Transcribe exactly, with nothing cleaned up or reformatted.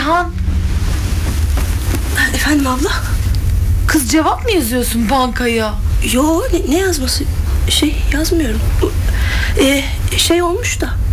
Perihan. Efendim abla? Kız cevap mı yazıyorsun bankaya? Yo, ne, ne yazması? Şey yazmıyorum. Ee, şey olmuş da.